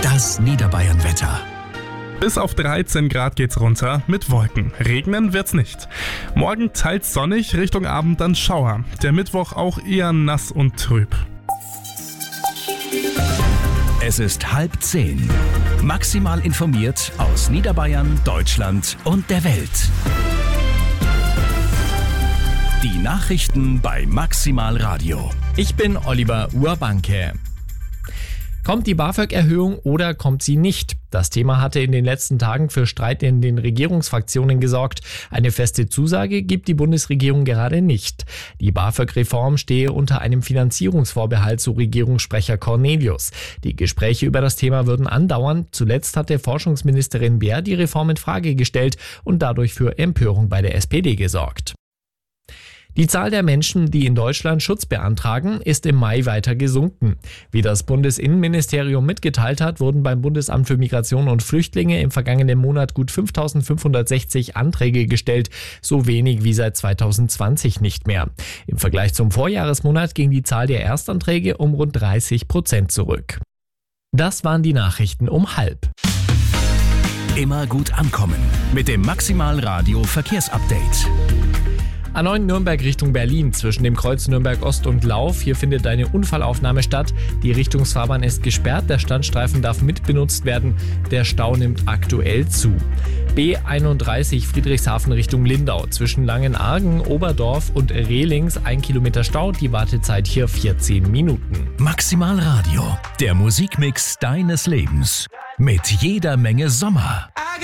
Das Niederbayern-Wetter. Bis auf 13 Grad geht's runter, mit Wolken. Regnen wird's nicht. Morgen teils sonnig, Richtung Abend dann Schauer. Der Mittwoch auch eher nass und trüb. Es ist 9:30. Maximal informiert aus Niederbayern, Deutschland und der Welt. Die Nachrichten bei Maximal Radio. Ich bin Oliver Urbanke. Kommt die BAföG-Erhöhung oder kommt sie nicht? Das Thema hatte in den letzten Tagen für Streit in den Regierungsfraktionen gesorgt. Eine feste Zusage gibt die Bundesregierung gerade nicht. Die BAföG-Reform stehe unter einem Finanzierungsvorbehalt, so Regierungssprecher Cornelius. Die Gespräche über das Thema würden andauern. Zuletzt hatte Forschungsministerin Baer die Reform in Frage gestellt und dadurch für Empörung bei der SPD gesorgt. Die Zahl der Menschen, die in Deutschland Schutz beantragen, ist im Mai weiter gesunken. Wie das Bundesinnenministerium mitgeteilt hat, wurden beim Bundesamt für Migration und Flüchtlinge im vergangenen Monat gut 5.560 Anträge gestellt, so wenig wie seit 2020 nicht mehr. Im Vergleich zum Vorjahresmonat ging die Zahl der Erstanträge um rund 30% zurück. Das waren die Nachrichten um 12:30. Immer gut ankommen mit dem Maximal Radio Verkehrsupdate. A9 Nürnberg Richtung Berlin zwischen dem Kreuz Nürnberg Ost und Lauf. Hier findet eine Unfallaufnahme statt. Die Richtungsfahrbahn ist gesperrt, der Standstreifen darf mitbenutzt werden. Der Stau nimmt aktuell zu. B31 Friedrichshafen Richtung Lindau zwischen Langenargen, Oberdorf und Rehlings 1 Kilometer Stau. Die Wartezeit hier 14 Minuten. Maximal Radio, der Musikmix deines Lebens. Mit jeder Menge Sommer.